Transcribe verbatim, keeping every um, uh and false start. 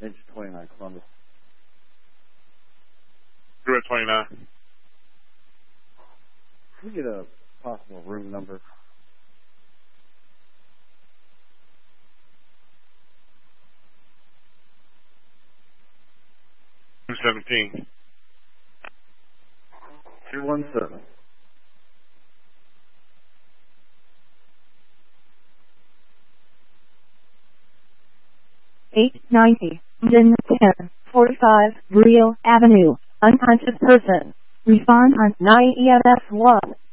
Engine twenty-nine, Columbus. You're at twenty-nine. Can we get a possible room number? two seventeen. two one seven. eight ninety, then ten forty-five, Brio Avenue, unconscious person. Respond on nine E M S one.